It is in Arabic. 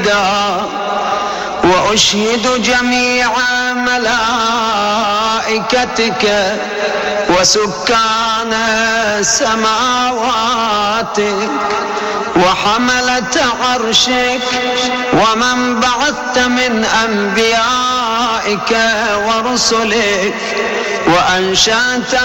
وأشهد جميع ملائكتك وسكان سماواتك وحملة عرشك ومن بعثت من أنبيائك ورسلك وأنشأت